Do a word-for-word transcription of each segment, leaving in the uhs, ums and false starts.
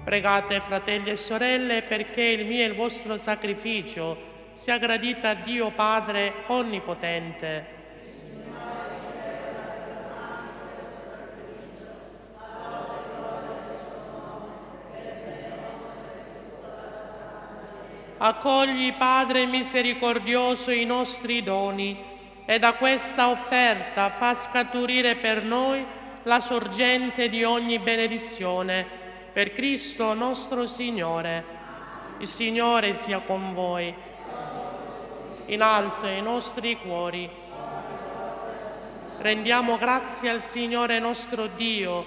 Pregate, fratelli e sorelle, perché il mio e il vostro sacrificio sia gradito a Dio Padre Onnipotente. Accogli, Padre misericordioso, i nostri doni e da questa offerta fa scaturire per noi la sorgente di ogni benedizione. Per Cristo nostro Signore. Il Signore sia con voi. In alto i nostri cuori. Rendiamo grazie al Signore nostro Dio.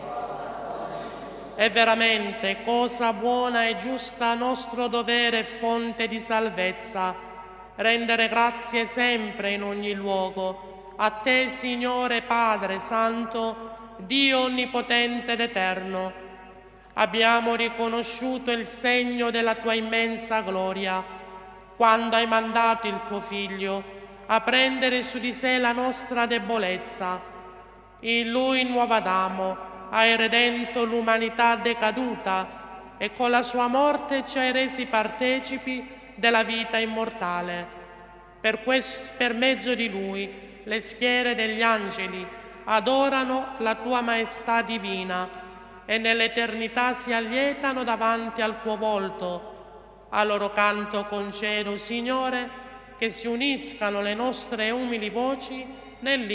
È veramente cosa buona e giusta, nostro dovere e fonte di salvezza, rendere grazie sempre in ogni luogo a Te, Signore Padre Santo, Dio Onnipotente ed Eterno. Abbiamo riconosciuto il segno della Tua immensa gloria, quando hai mandato il Tuo Figlio a prendere su di sé la nostra debolezza. In Lui, nuovo Adamo, hai redento l'umanità decaduta e con la sua morte ci hai resi partecipi della vita immortale. Per, questo, per mezzo di Lui, le schiere degli angeli adorano la Tua maestà divina e nell'eternità si allietano davanti al Tuo volto. A loro canto concedo, Signore, che si uniscano le nostre umili voci nell'inno